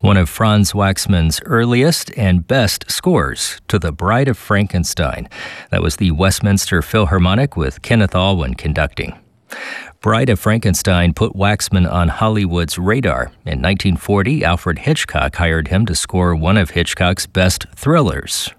one of Franz Waxman's earliest and best scores, to The Bride of Frankenstein. That was the Westminster Philharmonic with Kenneth Alwyn conducting. Bride of Frankenstein put Waxman on Hollywood's radar. In 1940, Alfred Hitchcock hired him to score one of Hitchcock's best thrillers,